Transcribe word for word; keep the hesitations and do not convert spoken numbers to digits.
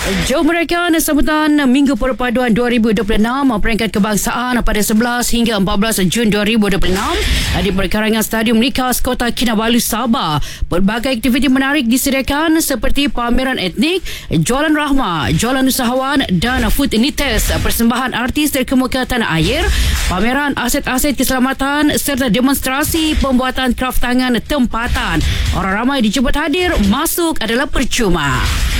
Jom merayakan sambutan Minggu Perpaduan dua ribu dua puluh enam peringkat kebangsaan pada sebelas hingga empat belas Jun dua ribu dua puluh enam di perkarangan Stadium Likas Kota Kinabalu, Sabah. Pelbagai aktiviti menarik disediakan seperti pameran etnik, jualan rahmah, jualan usahawan dan food nites, persembahan artis terkemuka tanah air, pameran aset-aset keselamatan serta demonstrasi pembuatan kraf tangan tempatan. Orang ramai dijemput hadir, masuk adalah percuma.